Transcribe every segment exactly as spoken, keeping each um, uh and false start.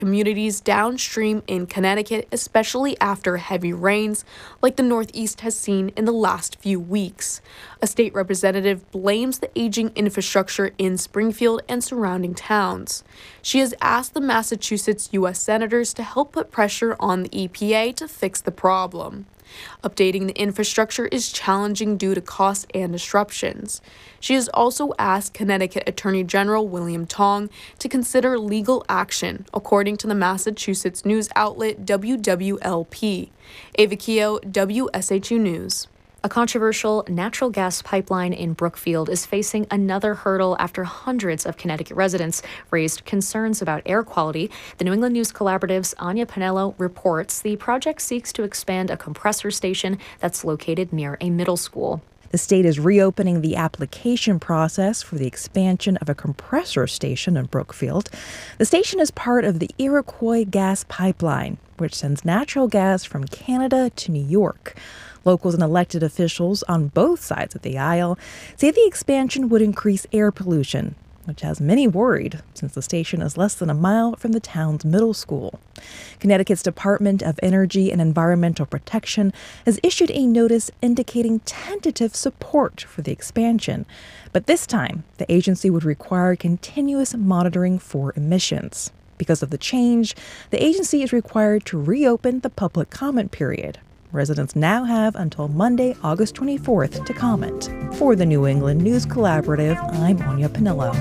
communities downstream in Connecticut, especially after heavy rains like the Northeast has seen in the last few weeks. A state representative blames the aging infrastructure in Springfield and surrounding towns. She has asked the Massachusetts U S senators to help put pressure on the E P A to fix the problem. Updating the infrastructure is challenging due to cost and disruptions. She has also asked Connecticut Attorney General William Tong to consider legal action, according to the Massachusetts news outlet W W L P. Ava Keogh, W S H U News. A controversial natural gas pipeline in Brookfield is facing another hurdle after hundreds of Connecticut residents raised concerns about air quality. The New England News Collaborative's Anya Pinello reports the project seeks to expand a compressor station that's located near a middle school. The state is reopening the application process for the expansion of a compressor station in Brookfield. The station is part of the Iroquois gas pipeline, which sends natural gas from Canada to New York. Locals and elected officials on both sides of the aisle say the expansion would increase air pollution, which has many worried since the station is less than a mile from the town's middle school. Connecticut's Department of Energy and Environmental Protection has issued a notice indicating tentative support for the expansion, but this time the agency would require continuous monitoring for emissions. Because of the change, the agency is required to reopen the public comment period. Residents now have until Monday, August twenty-fourth to comment. For the New England News Collaborative, I'm Anya Pinello.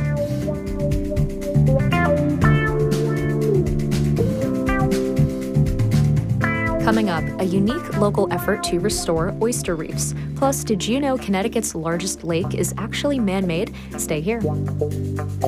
Coming up, a unique local effort to restore oyster reefs. Plus, did you know Connecticut's largest lake is actually man-made? Stay here.